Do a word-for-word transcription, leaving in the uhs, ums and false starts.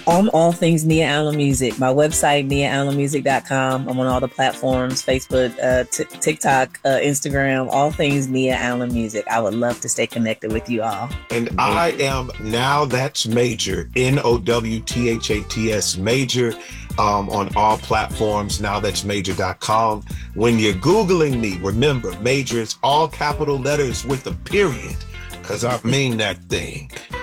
I'm all things Nia Allen Music. My website, nia allen music dot com. I'm on all the platforms, Facebook, uh, t- TikTok, uh, Instagram, all things Nia Allen Music. I would love to stay connected with you all. And I am Now That's Major, N O W T H A T S Major, um, on all platforms, now that's major dot com. When you're Googling me, remember, Major is all capital letters with a period, because I mean that thing.